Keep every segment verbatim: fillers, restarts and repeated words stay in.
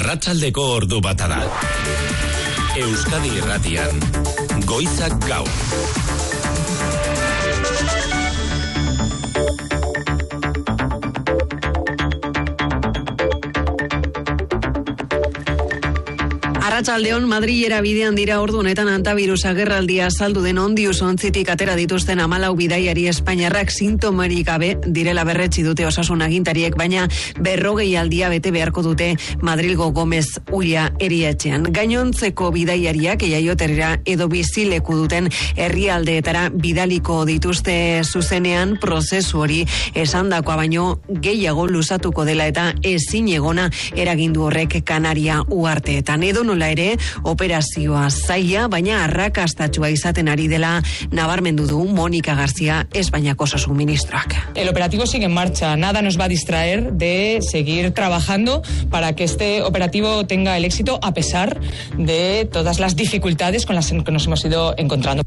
Arratsaldeko ordu bata da. Euskadi Irratian, Goizak Gaur. Arratsaldeon, Madrilera bidean dira ordu honetan antavirus agerraldia saldu den Ondius ontzitik atera dituzten hamalau bidaiari espainiarrak sintomarik gabe direla berretsi dute osasun agintariek, baina berrogei aldia bete beharko dute Madrilgo Gomez Ulla erietxean. Gainontzeko bidaiariak jaioterrira edo bizileku duten herrialdeetara bidaliko dituzte zuzenean, prozesu hori esandakoa baino gehiago luzatuko dela eta ezin egona eragindu horrek Kanaria uharteetan. Edo nola ere, operazioa zaila, baina arrakastatsua izaten ari dela nabarmendu du Mónica García, Espainiako osasun ministroak. El operativo sigue en marcha. Nada nos va a distraer de seguir trabajando para que este operativo tenga el éxito a pesar de todas las dificultades con las que nos hemos ido encontrando.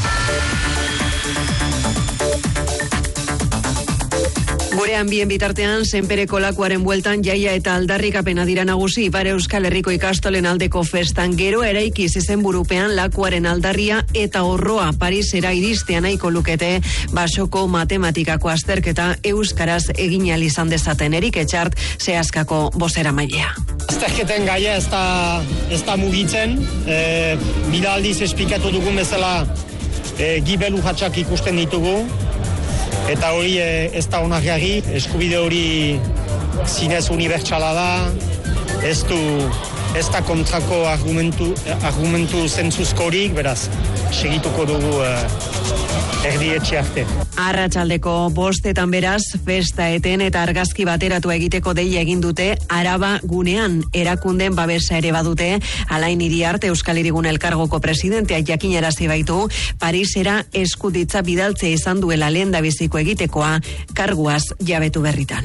Gurean bien bitartean, senpereko lakuaren bueltan jaia eta aldarrikapena dira nagusi Ipar Euskal Herriko ikastolen aldeko festan. Gero eraikiz izenburupean lakuaren aldarria eta horroa Parisera iristea nahiko lukete basoko matematikako azterketa euskaraz egin ahal izan dezaten. Erik Etxart, Seaskako bozeramailea. Azterketen gaia ez da, ez da mugitzen, e, bida aldiz esplikatu dugun bezala e, gibelu hatxak ikusten ditugu, eta hori e, ez da onargarri, eskubide hori zinez unibertsala da, ez du, ez da kontrako argumentu, argumentu zentzuzkorik, beraz, segituko dugu e, erdietxe arte. Arratsaldeko bostetan beraz, festa eten eta argazki bateratu egiteko deia egin dute Araba gunean, erakunden babesa ere badute. Alain Iriarte, Euskal Hirigun Elkargoko presidentea jakinarazi baitu, Parisera eskuditza bidaltzea izan duela lehendabiziko egitekoa, karguaz jabetu berritan.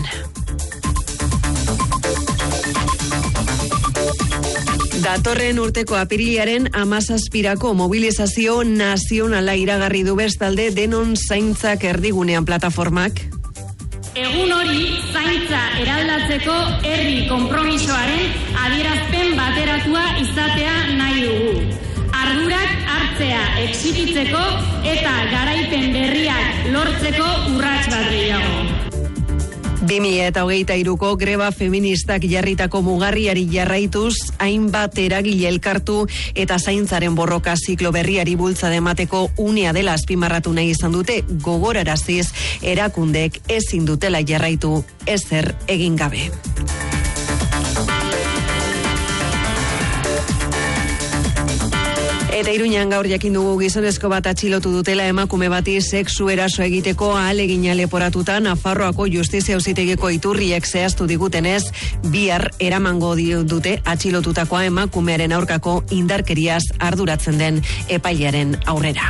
Datorren urteko apirilaren hamazazpirako mobilizazio nazionala iragarri du bestalde Denon Zaintzak erdigunean plataformak. Egun hori zaintza eraldatzeko herri konpromisoaren adierazpen bateratua izatea nahi dugu. Ardurak hartzea exibitzeko eta garaipen berriak lortzeko urrats bat gehiago. bi mila eta hogeita hiruko greba feministak jarritako mugarriari jarraituz, hainbat eragile elkartu eta zaintzaren borroka ziklo berriari bultzada emateko unea dela azpimarratu nahi izan dute, gogoraraziz erakundek ezin dutela jarraitu ezer egin gabe. Eta Iruñan gaur jakin dugu gizonezko bat atxilotu dutela emakume bati sexu eraso egiteko ahalegina leporatuta. Nafarroako justizia auzitegiko iturriek zehaztu digutenez, bihar eramango dute atxilotutakoa emakumearen aurkako indarkeriaz arduratzen den epailearen aurrera.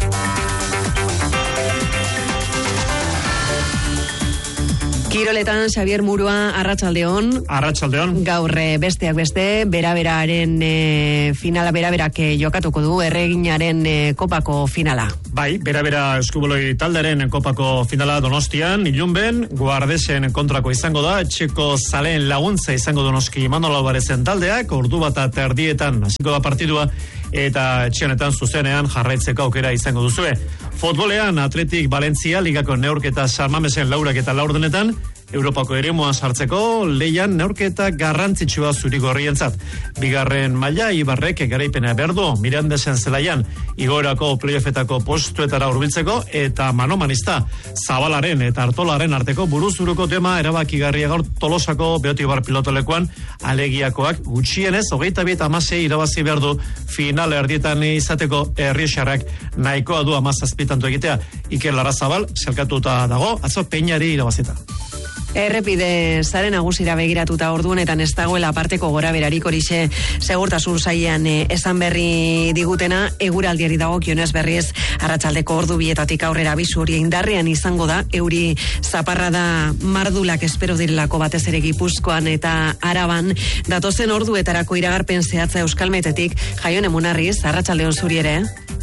Kiroletan, Xavier Murua, arratsaldeon. Arratsaldeon. Gaur besteak beste, beraberaren e, finala, beraberak jokatuko du, erreginaren e, kopako finala. Bai, berabera eskuboloi talderen kopako finala Donostian, ilunben, Guardesen kontrako izango da, etxeko zaleen laguntza izango Donoski Manolo Alvarezen taldeak, ordu bat erdietan hasiko da partidua, eta etxeanetan zuzenean jarraitzeko aukera izango duzue. Futbolean, Atletik Valentzia, ligako neurketa San Mamesen laurak eta laurdenetan, Europako eremuan sartzeko leian neurketa garrantzitsua zurigorrientzat. Bigarren maila Ibarrek garaipena berdu, Mirandesen zelaian, igorako playoffetako postuetara hurbiltzeko eta manomanista Zabalaren eta Artolaren arteko buruzuruko tema erabakigarria gaur Tolosako Beotibar pilotolekuan alegiakoak gutxienez hogeita bi eta hamasei irabazi behar du final erdietan izateko Errioxarrak nahikoa du hamazazpitantu egitea. Iker Larrazabal selkatuta dago, atzo Peñari irabazita. Errepide zaren nagusira begiratuta ordu honetan ez dagoela aparteko gora berarik horixe segurtasun sailean eh, esan berri digutena, eguraldiari dagokionez berriz arratsaldeko ordu bietatik aurrera abisu hori indarrean izango da, euri zaparrada mardulak espero direlako batez ere Gipuzkoan eta Araban. Datozen orduetarako iragarpen zehatza Euskalmetetik, Jaione Munarriz, arratsaldeon zuri ere.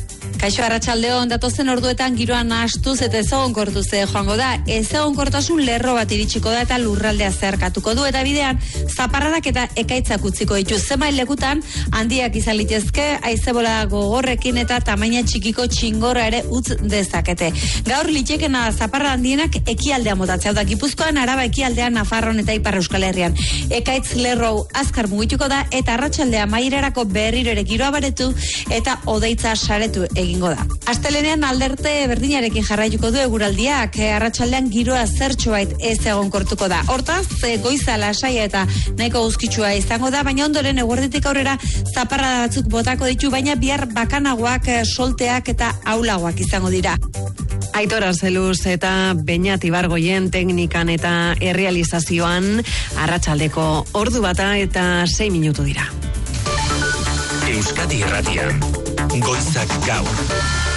Kaixo, arratsaldeon, datozen orduetan giroan nahastuz eta ezegonkortuz joango da. Ezegonkortasun lerro bat iritsiko da eta lurraldea zeharkatuko du, eta bidean zaparradak eta ekaitzak utziko ditu. Zenbait lekutan handiak izan litezke, haizebola gogorrekin eta tamaina txikiko txingorra ere utz dezakete. Gaur litekena zaparra handienak ekialdea motatzea, da Gipuzkoan, Araba ekialdean, Nafarroan eta Ipar Euskal Herrian. Ekaitz lerro hau azkar mugituko da eta arratsaldea mairerako berriro ere giroa baretu eta odeitza saretu egingo da. Astelenean alderte berdinarekin jarraituko du eguraldiak, arratsaldean giroa zertxobait ez egonkortuko da. Hortaz, goiza lasaia eta nahiko guzkitsua izango da, baina ondoren eguerditik aurrera zaparrada batzuk botako ditu, baina bihar bakanagoak, solteak eta aulagoak izango dira. Aitor Arzeluz eta Beñat Ibargoien teknikan eta errealizazioan arratsaldeko ordu bata eta sei minutu dira. Euskadi Irratian, Goizak Gaur.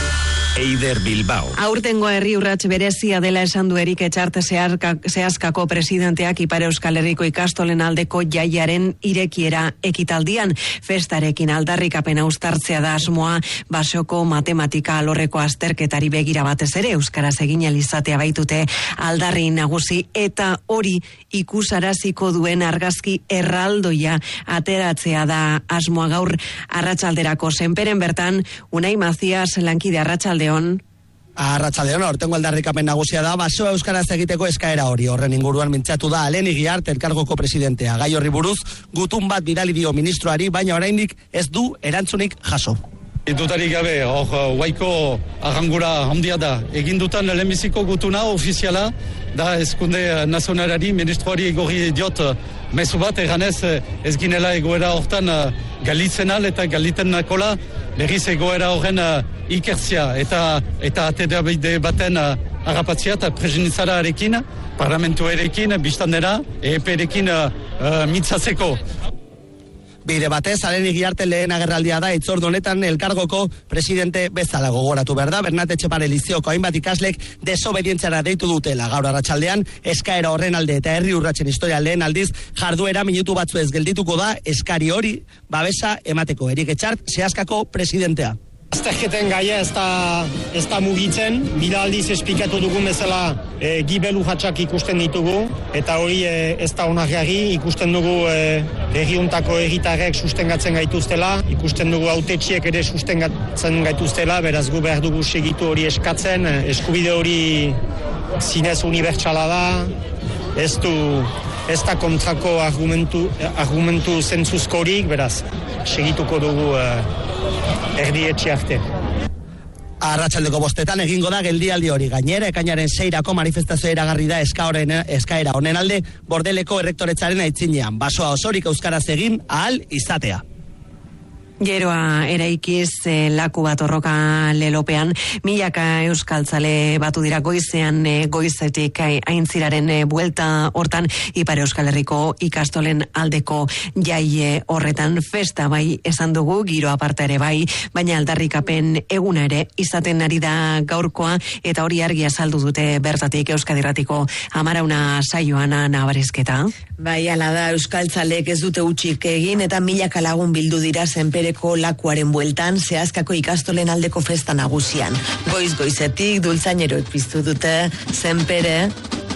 Eider Bilbao. Aurtengo herri urrats berezia dela esan du Erik Etxarte Zehaskako presidenteak Ipar Euskal Herriko ikastolen aldeko jaiaren irekiera ekitaldian. Festarekin aldarrikapena uztartzea da asmoa, basoko matematika alorreko azterketari begira batez ere euskaraz egin izatea baitute aldarri nagusi, eta hori ikusaraziko duen argazki erraldoia ateratzea da asmoa gaur arratsalderako. Senperen bertan, Unai Mazias lankide arratsalde Arratsaldeon, aurtengo aldarrikapen nagusia da basoa euskaraz egiteko eskaera hori. Horren inguruan mintzatu da Aleni Guiart elkargoko presidentea. Gai horri buruz gutun bat bidali dio ministroari, baina oraindik ez du erantzunik jaso. Dutarik gabe, hor, waiko arrangura handia da. Egindutan lehenbiziko gutuna ofiziala da Hezkunde Nazionalari, ministroari egorri diot mezu bat, eganez ez ginela egoera hortan galitzen al eta galiten nakola, berriz egoera horren ikertzia eta eta atedabide baten harrapatzia eta presentzararekin, parlamentuarekin, biztandera, E P erekin uh, mitzatzeko. Bide batez, Aleni Guiarte lehen agerraldia da itzordu honetan elkargoko presidente bezala. Gogoratu behar da, Bernat Etxepare Lizeoko hainbat ikaslek desobedientziara deitu dutela gaur arratsaldean, eskaera horren alde eta herri urratsen historia lehen aldiz jarduera minutu batzu ez geldituko da eskari hori babesa emateko. Erik Etxart Zehaskako presidentea. Azterketen gaia ez da, ez da mugitzen, bila aldiz esplikatu dugun bezala e, gibelu hatxak ikusten ditugu, eta hori e, ez da onargarri, ikusten dugu e, erriuntako erritarrek sustengatzen gaituztela, ikusten dugu autetxiek ere sustengatzen gaituztela, beraz gu behar dugu segitu hori eskatzen, eskubide hori zinez unibertsala da, ez du, ez da kontrako argumentu, argumentu zentzuzkorik, beraz, segituko dugu e, erdi etxe arte. Arratsaldeko bostetan egingo da geldialdi hori. Gainera, ekainaren seirako manifestazioa iragarri da eskaera honen alde Bordeleko errektoretzaren aitzinean. Basoa osorik euskaraz egin ahal izatea. Geroa eraikiz eh, laku bat orroka lelopean, milaka euskaltzale batu dira goizean eh, goizetik eh, aintziraren eh, buelta hortan Ipar Euskal Herriko ikastolen aldeko jaie horretan. Festa bai esan dugu, giro aparta ere bai, baina aldarrikapen eguna ere izaten ari da gaurkoa, eta hori argi azaldu dute bertatik Euskadi Irratiko Amarauna saioan nabarezketa. Bai, ala da, euskaltzalek ez dute utxik egin eta milaka lagun bildu dira Senpereko lakuaren bueltan Zehaskako ikastolen aldeko festa nagusian. Goiz goizetik dultzaineroek piztu dute Senpere.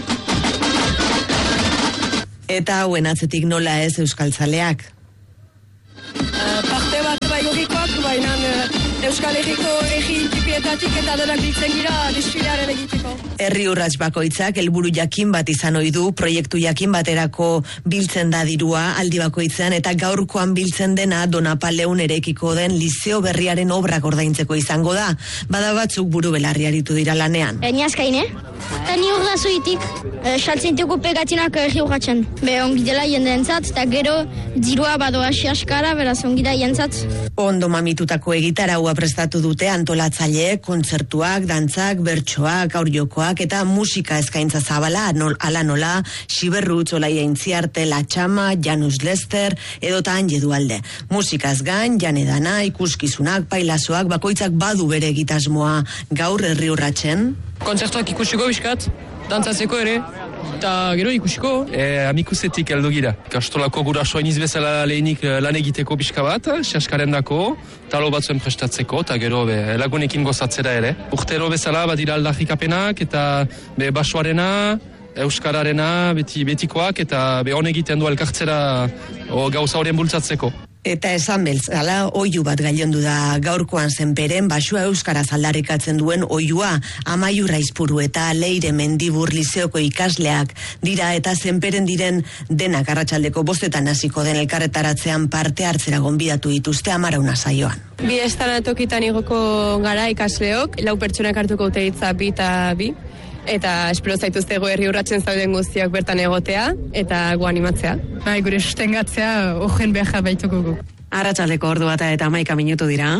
Eta hauen atzetik nola ez euskaltzaleak. Uh, parte bat bai logikoak, baina uh, Euskal Herriko egi tipietatik eta denak biltzen gira desfilearen egiteko. Herri urrats bakoitzak helburu jakin bat izan ohi du, proiektu jakin baterako biltzen da dirua aldi bakoitzean, eta gaurkoan biltzen dena Donapaleun erekiko den lizeo berriaren obrak ordaintzeko izango da. Bada batzuk buru belarri aritu dira lanean. Ni azkaine, eta ni urda zuitik, saltzintuko pegatinak herri urratsen. Be ongi dela jendeentzat, eta gero dirua badoa askara, beraz ongi da jentzat. Ondo mamitutako egitaraua prestatu dute antolatzaileek, kontzertuak, dantzak, bertsoak, aurjokoak eta musika eskaintza zabala, nol, ala nola, Xiberrutz, Olaia Intziarte, La Txama, Janus Lester, edota Anje Dualde. Musikaz gain, janedana, ikuskizunak, pailazoak, bakoitzak badu bere egitasmoa gaur herri urratsen. Kontzertuak ikusiko biskat, dantzatzeko ere, Eta gero ikusiko, e, amikuzetik heldu gira. Kastolako gurasoa iniz bezala lehenik lan egiteko pixka bat, xaskaren dako, talo batzuen prestatzeko, eta gero be, lagunekin gozatzera ere. Urtero bezala badira aldarrikapenak, eta be, basoarena, euskararena, beti, betikoak, eta be, hon egiten du elkartzera o, gauza horien bultzatzeko. Eta esan beltzala, oihu bat gailondu da gaurkoan zenperen, basua euskaraz aldarrikatzen duen oihua, Amaiu Raizpuru eta Leire Mendibur lizeoko ikasleak dira eta zenperen diren denak arratsaldeko bostetan hasiko den elkarretaratzean parte hartzera gonbidatu dituzte Amarauna saioan. Bi estanatokitan igoko gara ikasleok, lau pertsonak hartuko dute hitza bi eta bi. Eta espero zaituztego herri urratzen zauden guztiak bertan egotea eta gu animatzea. Bai, gure sustengatzea ojen beha baituko gu. Arratsaldeko ordu bata eta hamaika minutu dira.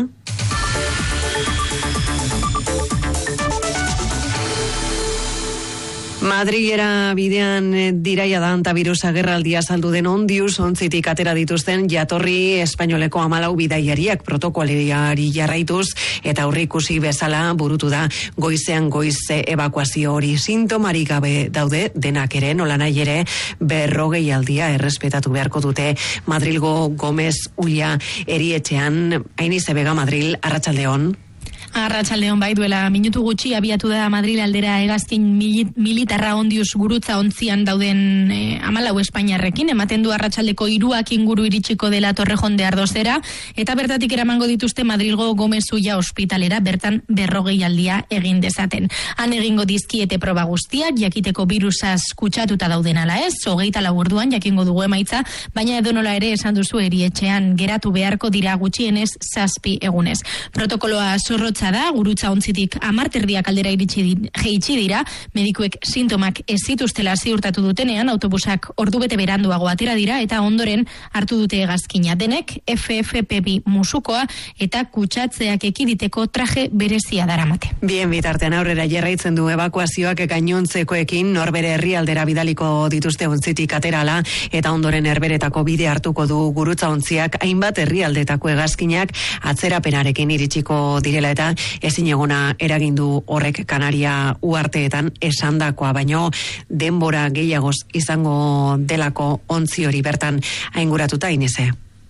Madrilera bidean diraia da antavirus agerraldia saldu den ondius ontzitik atera dituzten jatorri espainoleko hamalau bidaiariak protokoliari jarraituz eta aurreikusi bezala burutu da goizean goize ebakuazio hori sintomarik gabe daude denak ere nolanahi ere berrogei aldia errespetatu beharko dute Madrilgo Gomez Ulla erietxean. Ainize Bega, Madril, arratsaldeon. Arratsaldeon bai, duela minutu gutxi abiatu da Madril aldera hegazkin militarra ondius gurutza ontzian dauden e, hamalau espainiarrekin, ematen du arratsaldeko hiruak inguru iritsiko dela Torrejon de Ardozera, eta bertatik eramango dituzte Madrilgo Gomez Ulla ospitalera, bertan berrogei aldia egin dezaten. Han egingo dizkiete proba guztiak, jakiteko birusaz kutsatuta dauden ala ez, hogeita lau orduan jakingo dugu emaitza, baina edonola ere esan duzu erietxean geratu beharko dira gutxienez zazpi egunez. Protokoloa zorrotza da, gurutza ontzitik amarterdiak aldera iritsi jeitsi dira, medikuek sintomak ez zituztela ziurtatu dutenean, autobusak ordubete beranduago atera dira, eta ondoren hartu dute hegazkina. Denek F F P bi musukoa eta kutsatzeak ekiditeko traje berezia daramate. Bien bitartean aurrera jarraitzen du ebakuazioak gainontzekoekin norbere herrialdera bidaliko dituzte ontzitik aterala, eta ondoren herberetako bide hartuko du gurutza ontziak hainbat herrialdetako hegazkinak atzerapenarekin iritsiko direla eta ezin egona eragindu horrek Kanaria uharteetan esandakoa, baino denbora gehiagoz izango delako ontzi hori bertan ainguratuta. Inize.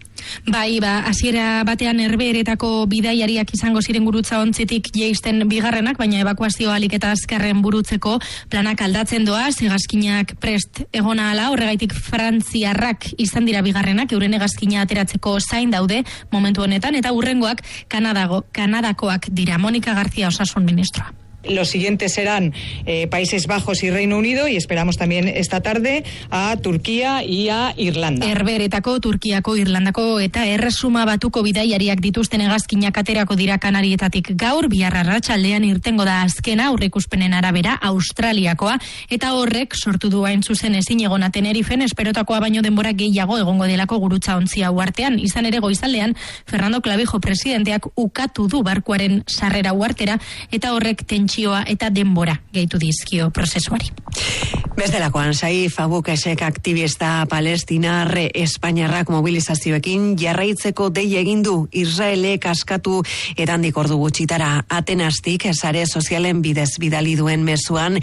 Bai, ba, hasiera batean herberetako bidaiariak izango ziren gurutza ontzitik jeisten bigarrenak, baina ebakuazioa alik eta azkarren burutzeko planak aldatzen doa, hegazkinak prest egona ala, horregaitik frantziarrak izan dira bigarrenak, euren hegazkina ateratzeko zain daude momentu honetan, eta hurrengoak Kanadago, Kanadakoak dira. Monika García, Osasun Ministroa. Los siguientes serán eh, Países Bajos y Reino Unido, y esperamos también esta tarde a Turquía y a Irlanda. Herberetako, Turkiako, Irlandako eta erresuma batuko bidaiariak dituzten hegazkinak aterako dira Kanarietatik gaur, bihar arratsaldean irtengo da azkena aurreikuspenen arabera Australiakoa, eta horrek sortu du hain zuzen ezin egona Tenerifen, esperotakoa baino denbora gehiago egongo delako gurutza ontzia uhartean. Izan ere goizaldean Fernando Clavijo presidenteak ukatu du barkuaren sarrera uhartera, eta horrek tentsio eta denbora gehitu dizkio prozesuari. Bestelakoan, Saif Abukesek aktivista palestinarre espainiarrak mobilizazioekin jarraitzeko dei egin du Israelek askatu erandik ordu gutxitara Atenastik sare sozialen bidez bidali duen mezuan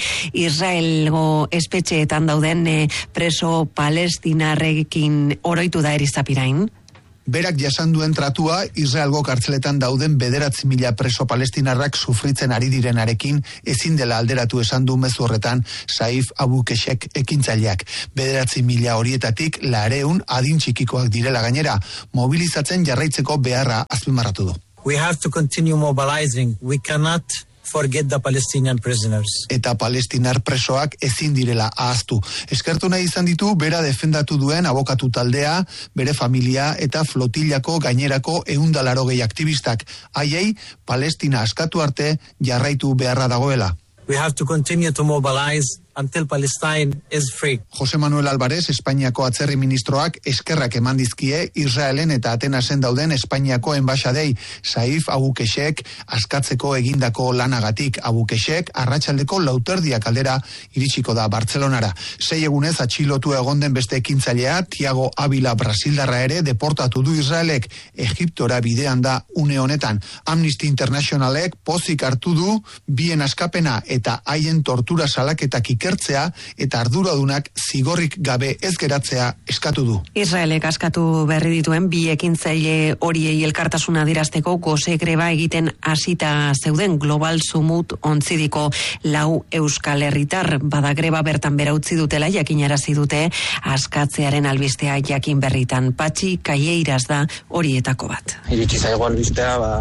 Israelgo espetxeetan dauden preso palestinarrekin oroitu da Erizapirain. Berak jasan duen tratua Israelgo kartzeletan dauden bederatzi mila preso palestinarrak sufritzen ari direnarekin ezin dela alderatu esan du mezu horretan Saif Abukesek ekintzaileak. Bederatzi mila horietatik lareun adin txikikoak direla gainera, mobilizatzen jarraitzeko beharra azpimarratu du. We have to continue mobilizing. We cannot forget the Palestinian prisoners. Eta palestinar presoak ezin direla ahaztu. Eskertu nahi izan ditu bera defendatu duen abokatu taldea, bere familia eta flotillako gainerako ehun eta laurogei aktivistak. Haiei Palestina askatu arte jarraitu beharra dagoela. We have to continue to mobilize until Palestine is free. Jose Manuel Álvarez, Espainiako atzerri ministroak eskerrak eman dizkie Israelen eta Atenasen dauden Espainiako enbaxadei. Saif Abukesek askatzeko egindako lanagatik. Abukesek arratsaldeko lauterdiak aldera iritsiko da Bartzelonara. Sei egunez atxilotu egon den beste ekintzailea, Tiago Avila Brasildarra ere deportatu du Israelek. Egiptora bidean da une honetan. Amnesty Internationalek pozik hartu du bien askapena eta haien tortura salaketak ikertzea eta arduradunak zigorrik gabe ez geratzea eskatu du. Israelek askatu berri dituen bi ekintzaile horiei elkartasuna adierazteko gose greba egiten hasita zeuden Global Sumut ontzidiko lau euskal herritar bada greba bertan bera utzi dutela jakinarazi dute askatzearen albistea jakin berritan. Patxi Kaieiras da horietako bat. Iritsi zaigu albistea, ba,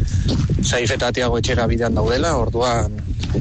Saif eta Tiago etxera bidean daudela, orduan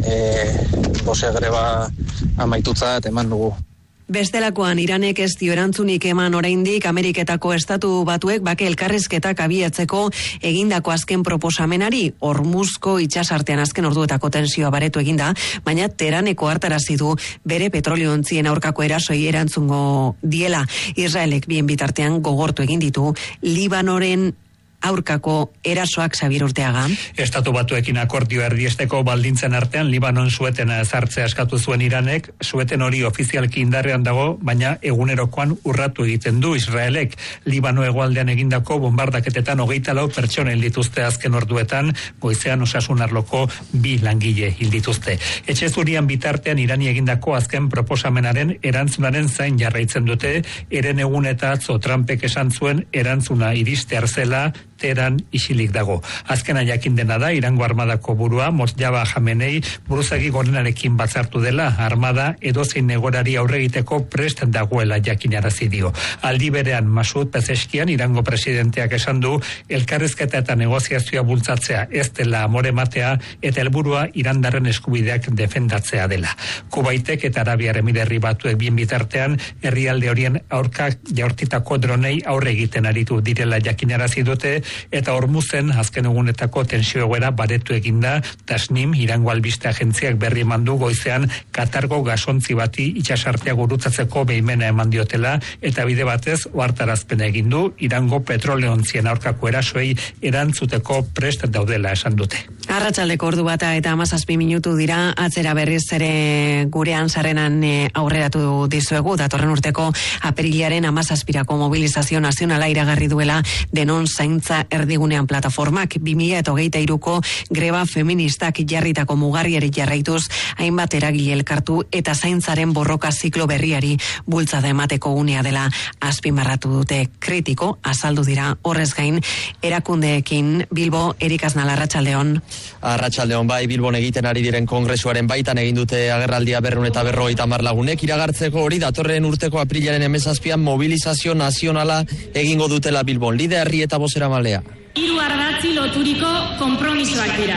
e, gose greba amaitutzat eman dugu. Bestelakoan Iranek ez dio erantzunik eman oraindik Ameriketako estatu batuek bake elkarrizketak abiatzeko egindako azken proposamenari. Hormuzko itsasartean azken orduetako tensioa baretu eginda, baina Teheraneko hartarazi du bere petroliontzien aurkako erasoi erantzungo diela. Israelek bien bitartean gogortu egin ditu Libanoren aurkako erasoak. Xabier Urteaga. Estatu batuekin akordio erdiesteko baldintzen artean Libanon sueten ezartzea eskatu zuen Iranek, sueten hori ofizialki indarrean dago, baina egunerokoan urratu egiten du Israelek. Libano hegoaldean egindako bombardaketetan hogeita lau pertsona hil dituzte azken orduetan, goizean osasun arloko bi langile hil dituzte. Etxe zurian bitartean Irani egindako azken proposamenaren erantzunaren zain jarraitzen dute, eren egun eta atzo Trumpek esan zuen erantzuna iristear zela, Teheran isilik dago. Azkena jakin dena da, Irango armadako burua, Mojtaba Jamenei, buruzagi gorenarekin batzartu dela, armada edozein negorari aurre egiteko prest dagoela jakinarazi dio. Aldi berean Masud Pezeskian, Irango presidenteak esan du, elkarrizketa eta negoziazioa bultzatzea ez dela amore matea, eta helburua Irandarren eskubideak defendatzea dela. Kubaitek eta Arabiar Emiderri Batuek bien bitartean, herrialde horien aurkak jaurtitako dronei aurre egiten aritu direla jakinarazi dute, eta Hormuzen azken egunetako tensio egoera baretu eginda. Tasnim, Irango albiste agentziak berri eman du goizean Katargo gasontzi bati itsasartea gurutzatzeko behimena eman diotela, eta bide batez ohartarazpena egin du Irango petroleontzien aurkako erasoei erantzuteko prest daudela esan dute. Arratsaldeko ordu bata eta hamazazpi minutu dira, atzera berriz ere gurean sarrenan aurreratu dizuegu, datorren urteko apirilaren hamazazpirako mobilizazio nazionala iragarri duela Denon Zaintza Erdigunean plataformak. bi mila hogeita hiruko greba feministak jarritako mugarriari jarraituz hainbat eragile elkartu eta zaintzaren borroka ziklo berriari bultzada emateko unea dela azpimarratu dute. Kritiko azaldu dira horrez gain erakundeekin. Bilbo, Erik Aznal, arratsaldeon. Arratsaldeon, bai, Bilbon egiten ari diren kongresuaren baitan egin dute agerraldia berrehun eta berrogeita hamar lagunek. Iragartzeko hori datorren urteko aprilaren hemezazpian mobilizazio nazionala egingo dutela Bilbon. Liderri eta bozera malea. Hiru ardatzi loturiko konpromisoak dira.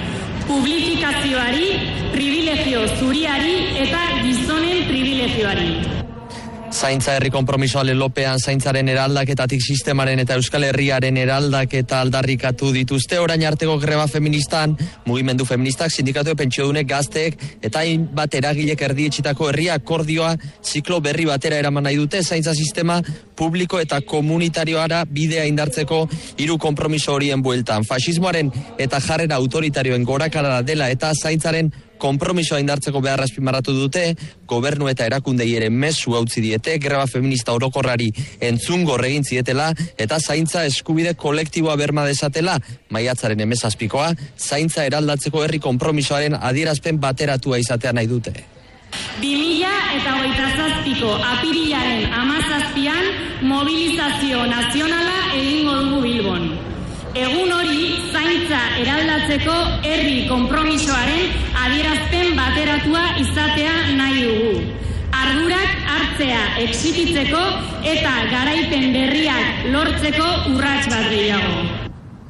Publifikazioari, privilegio zuriari eta gizonen privilegioari. Zaintza herri konpromisoa lelopean zaintzaren eraldaketatik sistemaren eta Euskal Herriaren eraldaketa aldarrikatu dituzte. Orain arteko greba feministan, mugimendu feministak, sindikatu pentsiodunek, gazteek eta hainbat eragilek erdietxitako herri akordioa ziklo berri batera eraman nahi dute. Zaintza sistema publiko eta komunitarioara bidea indartzeko hiru konpromiso horien bueltan. Faxismoaren eta jarrera autoritarioen gorakara dela eta zaintzaren konpromisoa indartzeko beharra azpimarratu dute, gobernu eta erakundei ere mezu utzi diete, greba feminista orokorrari entzungo egin zietela eta zaintza eskubide kolektiboa berma dezatela. Maiatzaren hemezazpikoa, zaintza eraldatzeko herri konpromisoaren adierazpen bateratua izatea nahi dute. bi mila hogeita zazpiko apirilaren hamazazpian mobilizazio nazionala egingo dugu Bilbon. Egun hori zaintza eraldatzeko herri konpromisoaren adierazpen bateratua izatea nahi dugu. Ardurak hartzea exititzeko eta garaipen berriak lortzeko urrats bat gehiago.